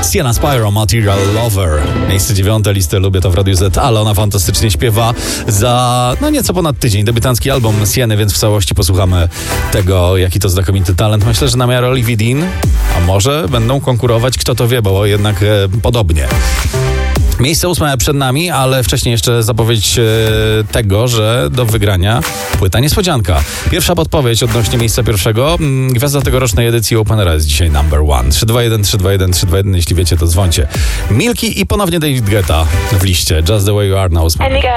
Sienna Spyro, Material Lover. Miejsce 9 listy Lubię to w Radiu Z, ale ona fantastycznie śpiewa za nieco ponad tydzień. Debiutancki album Sieny, więc w całości posłuchamy tego, jaki to znakomity talent. Myślę, że na miarę Olivii Dean, a może będą konkurować, kto to wie, bo jednak podobnie. Miejsce 8 przed nami, ale wcześniej jeszcze zapowiedź tego, że do wygrania płyta niespodzianka. Pierwsza podpowiedź odnośnie miejsca pierwszego. Gwiazda tegorocznej edycji Openera jest dzisiaj number one. 321, 321, 321, jeśli wiecie, to dzwońcie. Milki i ponownie David Guetta w liście. Just the way you are na 8.